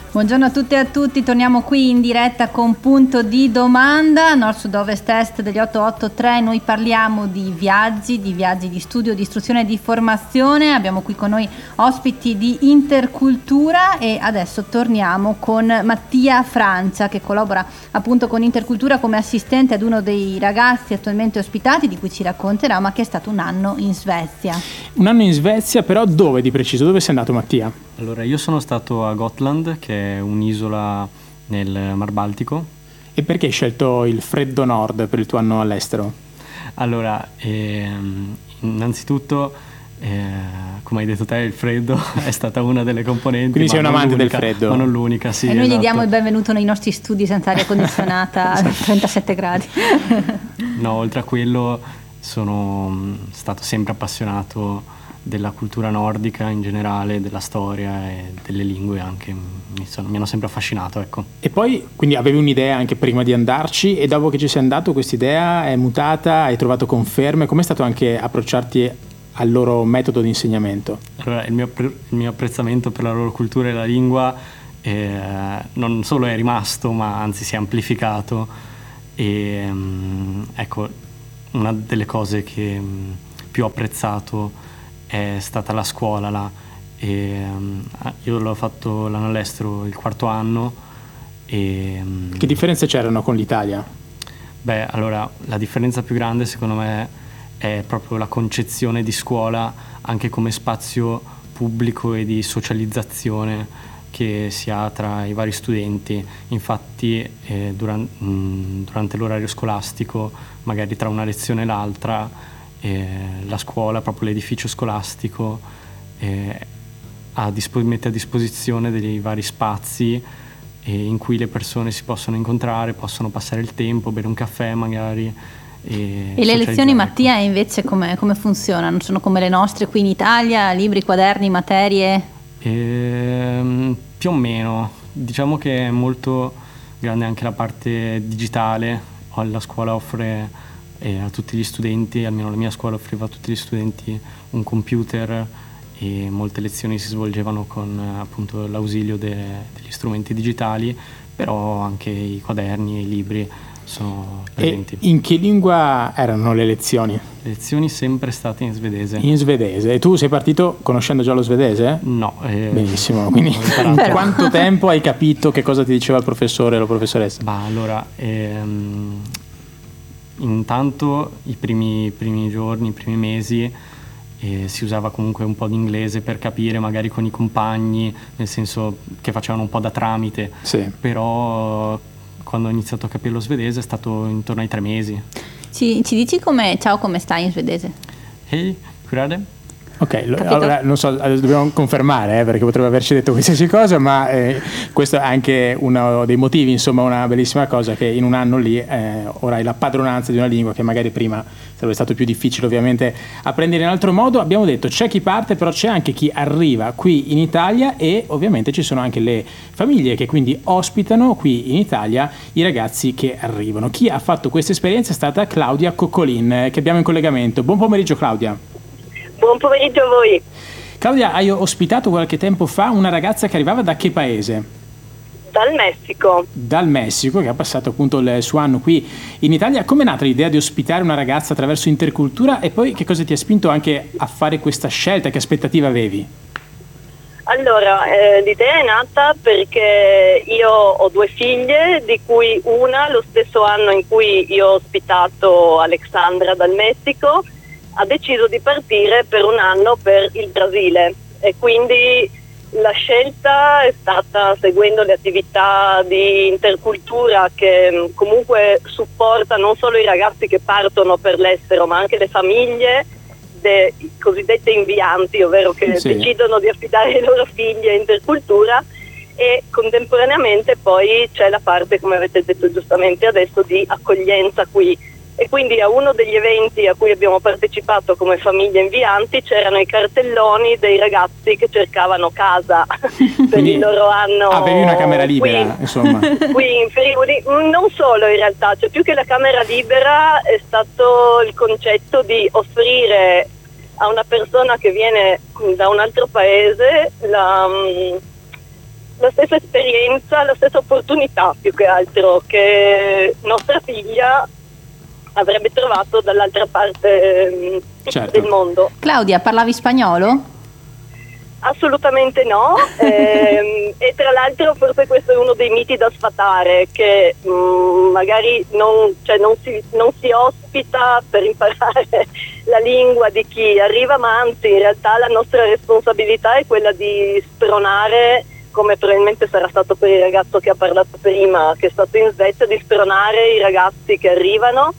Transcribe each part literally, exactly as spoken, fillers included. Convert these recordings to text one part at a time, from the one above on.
Buongiorno a tutte e a tutti, torniamo qui in diretta con Punto di Domanda, nord, sud, ovest, est degli otto otto tre. Noi parliamo di viaggi, di viaggi di studio, di istruzione e di formazione. Abbiamo qui con noi ospiti di Intercultura e adesso torniamo con Mattia Francia, che collabora appunto con Intercultura come assistente ad uno dei ragazzi attualmente ospitati, di cui ci racconterà, ma che è stato un anno in Svezia. Un anno in Svezia, però dove di preciso? Dove sei andato, Mattia? Allora, io sono stato a Gotland, che è un'isola nel Mar Baltico. E perché hai scelto il freddo nord per il tuo anno all'estero? Allora, ehm, innanzitutto, eh, come hai detto te, il freddo è stata una delle componenti. Quindi sei un amante del freddo. Ma non l'unica, sì. E noi esatto. gli diamo il benvenuto nei nostri studi senza aria condizionata a trentasette gradi. No, oltre a quello sono stato sempre appassionato della cultura nordica in generale, della storia e delle lingue anche, mi, sono, mi hanno sempre affascinato, ecco. E poi, quindi avevi un'idea anche prima di andarci e dopo che ci sei andato questa idea è mutata, hai trovato conferme? Com'è stato anche approcciarti al loro metodo di insegnamento? Allora, il mio, il mio apprezzamento per la loro cultura e la lingua eh, non solo è rimasto, ma anzi si è amplificato e um, ecco, una delle cose che um, più ho apprezzato è stata la scuola là. E, um, io l'ho fatto l'anno all'estero, il quarto anno. E, um, che differenze c'erano con l'Italia? Beh, allora, la differenza più grande secondo me è proprio la concezione di scuola anche come spazio pubblico e di socializzazione che si ha tra i vari studenti. Infatti eh, durante, mh, durante l'orario scolastico, magari tra una lezione e l'altra, Eh, la scuola, proprio l'edificio scolastico eh, a dispo- mette a disposizione dei vari spazi eh, in cui le persone si possono incontrare, possono passare il tempo, bere un caffè magari. E, e le lezioni, Mattia, invece come, come funzionano? Sono come le nostre qui in Italia, libri, quaderni, materie? Eh, più o meno, diciamo che è molto grande anche la parte digitale. La scuola offre e a tutti gli studenti, almeno la mia scuola offriva a tutti gli studenti un computer e molte lezioni si svolgevano con appunto l'ausilio de- degli strumenti digitali, però anche i quaderni e i libri sono presenti. E in che lingua erano le lezioni? Le lezioni sempre state in svedese. In svedese. E tu sei partito conoscendo già lo svedese? No. Eh, Benissimo, quindi quanto tempo hai capito che cosa ti diceva il professore o la professoressa? Bah, allora, ehm, intanto i primi, primi giorni, i primi mesi eh, si usava comunque un po' di inglese per capire magari con i compagni, nel senso che facevano un po' da tramite, sì. Però quando ho iniziato a capire lo svedese è stato intorno ai tre mesi. Ci, ci dici come ciao, come stai in svedese? Hej, hur är det? Ok, allora non so, dobbiamo confermare eh, perché potrebbe averci detto qualsiasi cosa, ma eh, questo è anche uno dei motivi, insomma una bellissima cosa, che in un anno lì eh, ora hai la padronanza di una lingua che magari prima sarebbe stato più difficile ovviamente apprendere in altro modo. Abbiamo detto c'è chi parte, però c'è anche chi arriva qui in Italia e ovviamente ci sono anche le famiglie che quindi ospitano qui in Italia i ragazzi che arrivano. Chi ha fatto questa esperienza è stata Claudia Coccolin, eh, che abbiamo in collegamento. Buon pomeriggio Claudia. Buon pomeriggio a voi. Claudia, hai ospitato qualche tempo fa una ragazza che arrivava da che paese? Dal Messico. Dal Messico, che ha passato appunto il suo anno qui in Italia. Come è nata l'idea di ospitare una ragazza attraverso Intercultura e poi che cosa ti ha spinto anche a fare questa scelta? Che aspettative avevi? Allora, eh, l'idea è nata perché io ho due figlie, di cui una lo stesso anno in cui io ho ospitato Alexandra dal Messico ha deciso di partire per un anno per il Brasile e quindi la scelta è stata seguendo le attività di Intercultura che comunque supporta non solo i ragazzi che partono per l'estero ma anche le famiglie, le cosiddette invianti, ovvero che sì. decidono di affidare le loro figlie a Intercultura, e contemporaneamente poi c'è la parte, come avete detto giustamente adesso, di accoglienza qui. E quindi a uno degli eventi a cui abbiamo partecipato come famiglie invianti c'erano i cartelloni dei ragazzi che cercavano casa per quindi il loro anno. Avevi una camera libera, qui, insomma. Qui in Friuli, non solo in realtà, cioè più che la camera libera è stato il concetto di offrire a una persona che viene da un altro paese la, la stessa esperienza, la stessa opportunità più che altro che nostra figlia avrebbe trovato dall'altra parte certo. del mondo. Claudia, parlavi spagnolo? Assolutamente no, ehm, e tra l'altro forse questo è uno dei miti da sfatare, che mh, magari non, cioè non, si, non si ospita per imparare la lingua di chi arriva, ma anzi in realtà la nostra responsabilità è quella di spronare, come probabilmente sarà stato per il ragazzo che ha parlato prima, che è stato in Svezia, di spronare i ragazzi che arrivano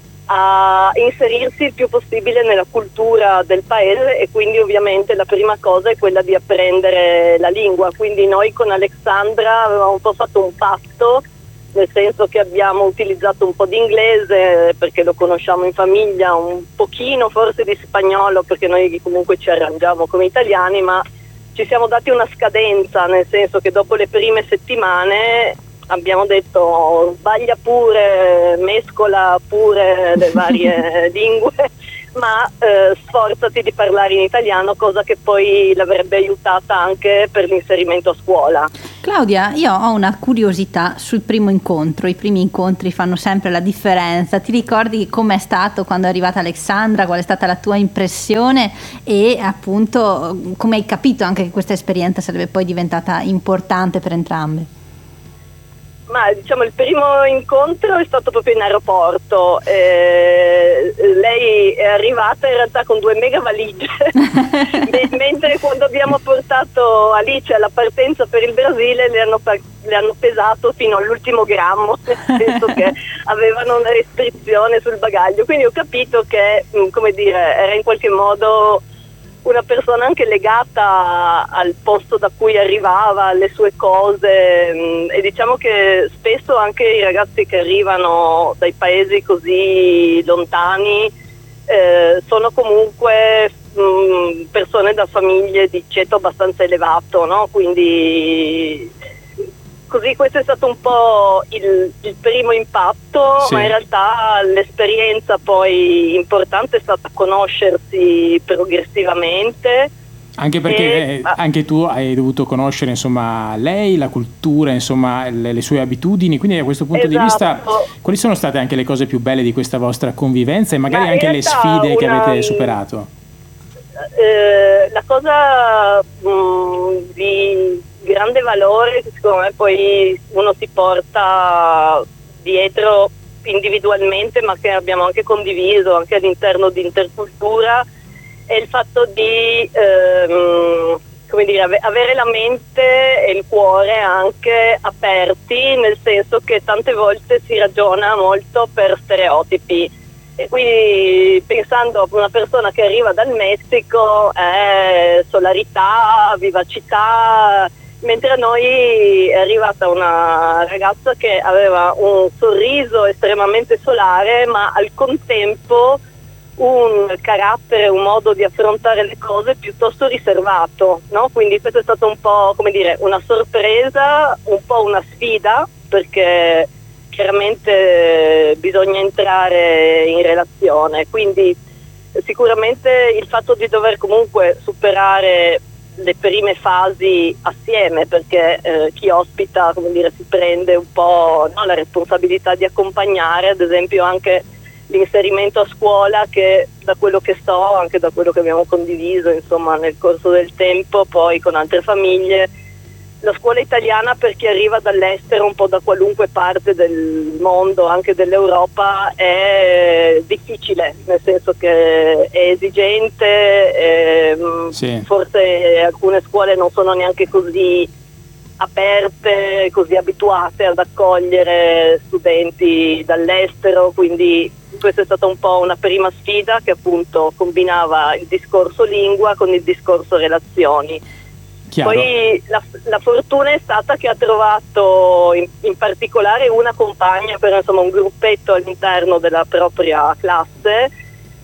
a inserirsi il più possibile nella cultura del paese, e quindi ovviamente la prima cosa è quella di apprendere la lingua. Quindi noi con Alexandra avevamo un po' fatto un patto, nel senso che abbiamo utilizzato un po' di inglese perché lo conosciamo in famiglia, un pochino forse di spagnolo perché noi comunque ci arrangiamo come italiani, ma ci siamo dati una scadenza, nel senso che dopo le prime settimane abbiamo detto sbaglia pure, mescola pure le varie lingue, ma eh, sforzati di parlare in italiano, cosa che poi l'avrebbe aiutata anche per l'inserimento a scuola. Claudia, io ho una curiosità sul primo incontro. I primi incontri fanno sempre la differenza. Ti ricordi com'è stato quando è arrivata Alexandra? Qual è stata la tua impressione e appunto come hai capito anche che questa esperienza sarebbe poi diventata importante per entrambe? Ma diciamo il primo incontro è stato proprio in aeroporto, eh, lei è arrivata in realtà con due mega valigie mentre quando abbiamo portato Alice alla partenza per il Brasile le hanno, le hanno pesato fino all'ultimo grammo, nel senso che avevano una restrizione sul bagaglio, quindi ho capito che, come dire, era in qualche modo una persona anche legata al posto da cui arrivava, alle sue cose, e diciamo che spesso anche i ragazzi che arrivano dai paesi così lontani eh, sono comunque mh, persone da famiglie di ceto abbastanza elevato, no? Quindi così questo è stato un po' il, il primo impatto, sì. Ma in realtà l'esperienza poi importante è stata conoscersi progressivamente. Anche perché e, eh, anche tu hai dovuto conoscere insomma lei, la cultura, insomma le, le sue abitudini, quindi da questo punto esatto. di vista quali sono state anche le cose più belle di questa vostra convivenza e magari Ma anche le sfide una, che avete superato? Eh, la cosa mh, di grande valore che secondo me poi uno si porta dietro individualmente, ma che abbiamo anche condiviso anche all'interno di Intercultura, è il fatto di ehm, come dire, ave- avere la mente e il cuore anche aperti, nel senso che tante volte si ragiona molto per stereotipi. E quindi pensando a una persona che arriva dal Messico, è solarità, vivacità, mentre a noi è arrivata una ragazza che aveva un sorriso estremamente solare, ma al contempo un carattere, un modo di affrontare le cose piuttosto riservato, no? Quindi questo è stato un po', come dire, una sorpresa, un po' una sfida, perché chiaramente bisogna entrare in relazione, quindi sicuramente il fatto di dover comunque superare le prime fasi assieme, perché eh, chi ospita, come dire, si prende un po', no, la responsabilità di accompagnare, ad esempio anche l'inserimento a scuola, che da quello che so, anche da quello che abbiamo condiviso insomma nel corso del tempo poi con altre famiglie, la scuola italiana per chi arriva dall'estero, un po' da qualunque parte del mondo, anche dell'Europa, è difficile, nel senso che è esigente, ehm, sì. Forse alcune scuole non sono neanche così aperte, così abituate ad accogliere studenti dall'estero, quindi questa è stata un po' una prima sfida che appunto combinava il discorso lingua con il discorso relazioni. Chiaro. Poi la, la fortuna è stata che ha trovato in, in particolare una compagna per insomma un gruppetto all'interno della propria classe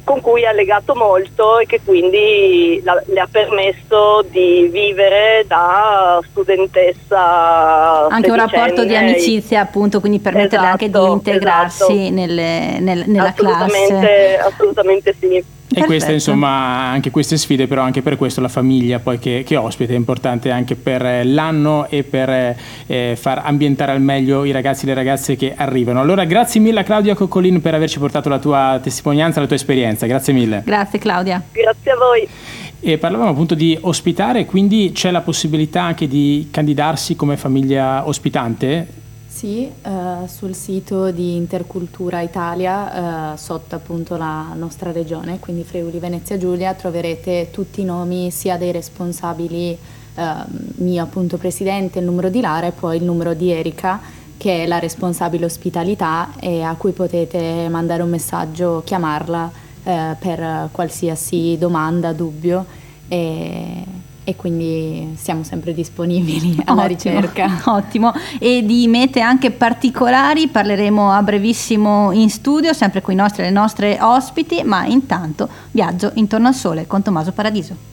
con cui ha legato molto e che quindi la, le ha permesso di vivere da studentessa anche un rapporto di amicizia, appunto, quindi permetterle esatto, anche di integrarsi esatto. nelle, nel, nella assolutamente, classe. Assolutamente sì. E queste, insomma, anche queste sfide, però anche per questo la famiglia poi che, che ospita è importante anche per l'anno e per eh, far ambientare al meglio i ragazzi e le ragazze che arrivano. Allora grazie mille a Claudia Coccolin per averci portato la tua testimonianza, la tua esperienza, grazie mille. Grazie Claudia. Grazie a voi. E parlavamo appunto di ospitare, quindi c'è la possibilità anche di candidarsi come famiglia ospitante? Sì, eh, sul sito di Intercultura Italia, eh, sotto appunto la nostra regione, quindi Friuli Venezia Giulia, troverete tutti i nomi sia dei responsabili, eh, mio appunto presidente, il numero di Lara e poi il numero di Erika, che è la responsabile ospitalità e a cui potete mandare un messaggio, chiamarla eh, per qualsiasi domanda, dubbio e... e quindi siamo sempre disponibili alla ottimo, ricerca. Ottimo, e di mete anche particolari parleremo a brevissimo in studio, sempre con i nostri e le nostre ospiti, ma intanto viaggio intorno al sole con Tommaso Paradiso.